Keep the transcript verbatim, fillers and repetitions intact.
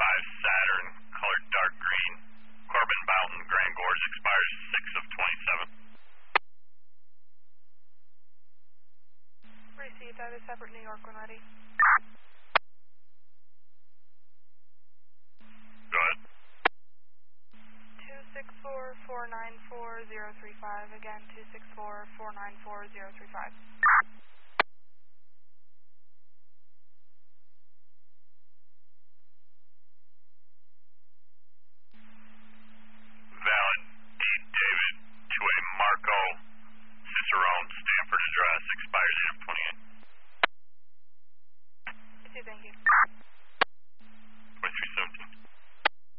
five Saturn, colored dark green. Corbin Mountain, Grand Gorge, expires six of twenty-seven. Received. I have a separate New York one ready. Go ahead. two six four, four nine four, zero three five. Again, two six four, four nine four, zero three five.